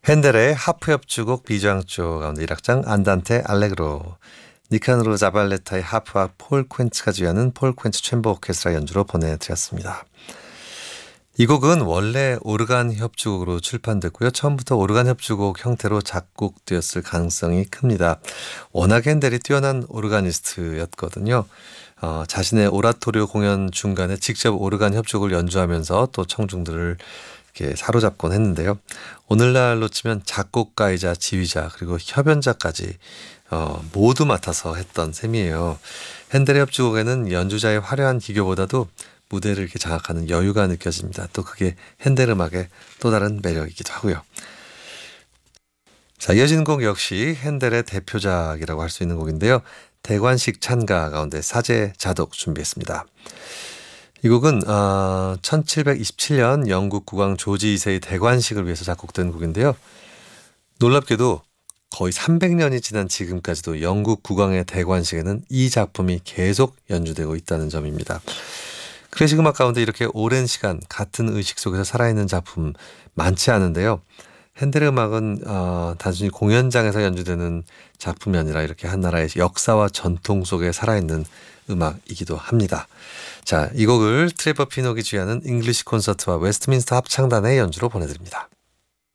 핸델의 하프 협주곡 비조향조 가운데 1악장 안단테 알레그로, 니카노르 자발레타의 하프와 폴 퀸츠가 지휘하는 폴 퀸츠 챔버 오케스트라 연주로 보내드렸습니다. 이 곡은 원래 오르간 협주곡으로 출판됐고요. 처음부터 오르간 협주곡 형태로 작곡되었을 가능성이 큽니다. 워낙 핸델이 뛰어난 오르가니스트였거든요. 자신의 오라토리오 공연 중간에 직접 오르간 협주곡을 연주하면서 또 청중들을 이렇게 사로잡곤 했는데요. 오늘날로 치면 작곡가이자 지휘자 그리고 협연자까지 모두 맡아서 했던 셈이에요. 핸델의 협주곡에는 연주자의 화려한 기교보다도 무대를 이렇게 장악하는 여유가 느껴집니다. 또 그게 핸델 음악의 또 다른 매력이기도 하고요. 자, 이어지는 곡 역시 핸델의 대표작이라고 할 수 있는 곡인데요. 대관식 찬가 가운데 사제 자독 준비했습니다. 이 곡은 1727년 영국 국왕 조지 2세의 대관식을 위해서 작곡된 곡인데요. 놀랍게도 거의 300년이 지난 지금까지도 영국 국왕의 대관식에는 이 작품이 계속 연주되고 있다는 점입니다. 클래식 음악 가운데 이렇게 오랜 시간 같은 의식 속에서 살아있는 작품 많지 않은데요. 핸델의 음악은 단순히 공연장에서 연주되는 작품이 아니라 이렇게 한 나라의 역사와 전통 속에 살아있는 음악이기도 합니다. 자, 이 곡을 트레버 피녹이 지휘하는 잉글리시 콘서트와 웨스트민스터 합창단의 연주로 보내드립니다.